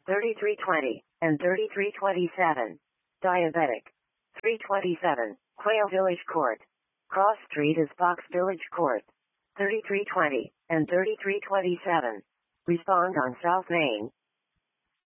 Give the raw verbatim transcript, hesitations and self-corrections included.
thirty-three twenty, and thirty-three twenty-seven. Diabetic. three twenty-seven, Quail Village Court. Cross Street is Fox Village Court. thirty-three twenty, and thirty-three twenty-seven. Respond on South Main.